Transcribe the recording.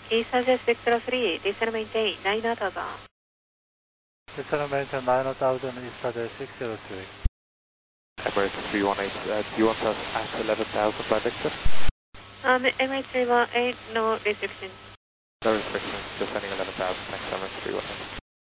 EasyJet Spectra 3, descend maintain 9000. Descend maintain 9000, EasyJet 603. Emirates 318, do you want us at 11,000 by Victor? Emirates 318, no restrictions. No restrictions, descending 11,000, thanks Emirates 318.